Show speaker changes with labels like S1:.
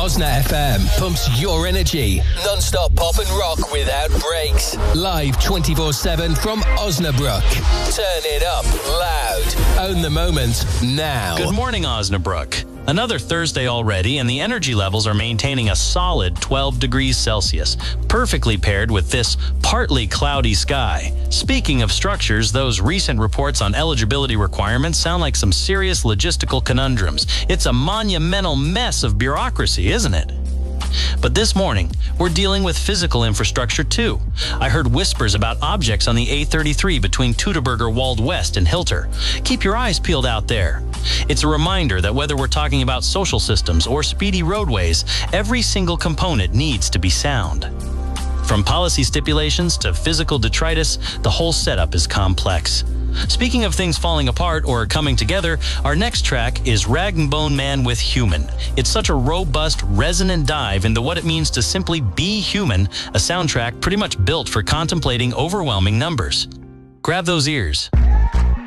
S1: Osna FM pumps your energy. Non-stop pop and rock without breaks. Live 24/7 from Osnabrück. Turn it up loud. Own the moment now.
S2: Good morning, Osnabrück. Another Thursday already, and the energy levels are maintaining a solid 12 degrees Celsius, perfectly paired with this partly cloudy sky. Speaking of structures, those recent reports on eligibility requirements sound like some serious logistical conundrums. It's a monumental mess of bureaucracy, isn't it? But this morning, we're dealing with physical infrastructure too. I heard whispers about objects on the A33 between Teutoburger Wald West and Hilter. Keep your eyes peeled out there. It's a reminder that whether we're talking about social systems or speedy roadways, every single component needs to be sound. From policy stipulations to physical detritus, the whole setup is complex. Speaking of things falling apart or coming together, our next track is Rag & Bone Man with Human. It's such a robust, resonant dive into what it means to simply be human, a soundtrack pretty much built for contemplating overwhelming numbers. Grab those ears.